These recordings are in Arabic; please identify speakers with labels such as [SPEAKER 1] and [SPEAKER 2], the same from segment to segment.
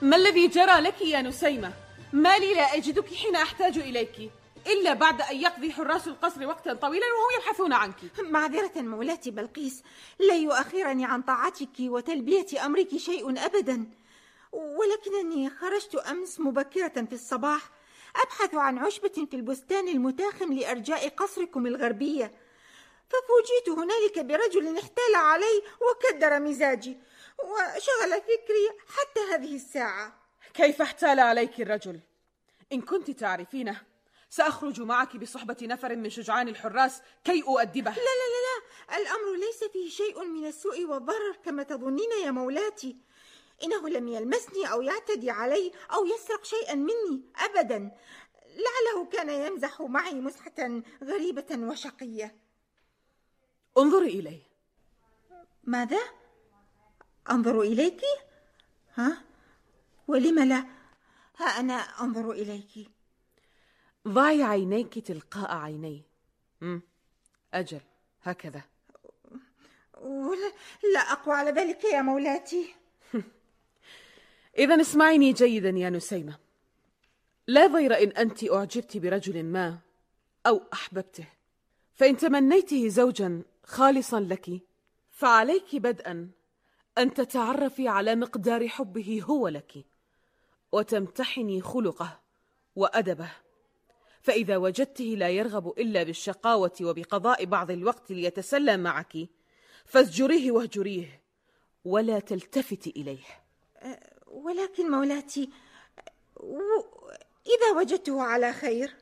[SPEAKER 1] ما الذي جرى لك يا نسيمة؟ ما لي لا أجدك حين أحتاج إليك إلا بعد أن يقضي حراس القصر وقتا طويلا وهم يبحثون عنك.
[SPEAKER 2] معذرة مولاتي بلقيس، لا يؤخرني عن طاعتك وتلبية أمرك شيء أبدا، ولكنني خرجت أمس مبكرة في الصباح أبحث عن عشبة في البستان المتاخم لأرجاء قصركم الغربية، ففوجئت هنالك برجل احتال علي وكدر مزاجي وشغل فكري حتى هذه الساعة.
[SPEAKER 1] كيف احتال عليك الرجل؟ إن كنت تعرفينه سأخرج معك بصحبة نفر من شجعان الحراس كي أؤدبه.
[SPEAKER 2] لا لا لا لا، الأمر ليس فيه شيء من السوء والضرر كما تظنين يا مولاتي. إنه لم يلمسني أو يعتدي علي أو يسرق شيئا مني أبدا، لعله كان يمزح معي مزحة غريبة وشقية.
[SPEAKER 1] انظري إليه.
[SPEAKER 2] ماذا؟ أنظر إليك؟ ها؟ ولم لا؟ ها أنا أنظر إليك.
[SPEAKER 1] ضعي عينيك تلقاء عيني. أجل، هكذا.
[SPEAKER 2] لا أقوى على ذلك يا مولاتي.
[SPEAKER 1] إذن اسمعيني جيدا يا نسيمة، لا ضير إن أنت أعجبت برجل ما أو أحببته، فإن تمنيته زوجا خالصا لك فعليك بدءا أن تتعرفي على مقدار حبه هو لك وتمتحني خلقه وأدبه، فإذا وجدته لا يرغب إلا بالشقاوة وبقضاء بعض الوقت ليتسلى معك فاسجريه واهجريه ولا تلتفتي إليه.
[SPEAKER 2] ولكن مولاتي إذا وجدته على خير؟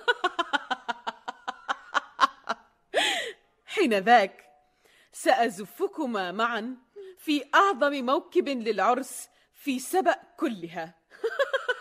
[SPEAKER 1] حين ذاك سأزفكما معا في أعظم موكب للعرس في سبأ كلها.